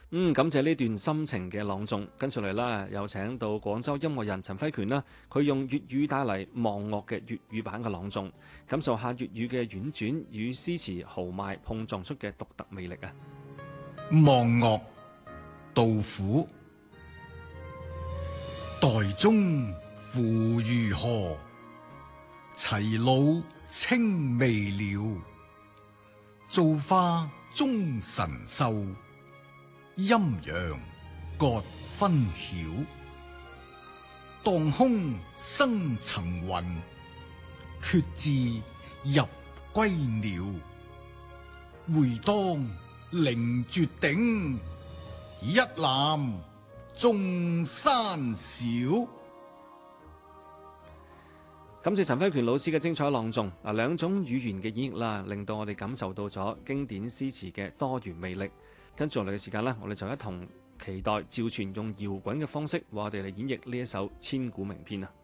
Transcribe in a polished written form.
感謝呢段深情嘅朗誦。跟住嚟啦，有請到廣州音樂人陳輝權啦，佢用粵語帶嚟忘樂嘅粵語版嘅朗誦，感受下粵語嘅婉轉與詩詞豪邁碰撞出嘅獨特魅力啊！ 忘樂，杜甫。代中父如河，齊魯青未了。造化鐘神秀，陰陽各分曉。蕩空生層雲，決眥入歸鳥。會當凌絕頂，一覽眾山小。 感謝陳輝權老師嘅精彩朗誦。兩種語言嘅演繹啦，令到我哋感受到咗經典詩詞嘅多元魅力。跟住落嚟嘅時間呢，我哋就一同期待趙傳用搖滾嘅方式為我哋嚟演繹呢一首千古名篇啊！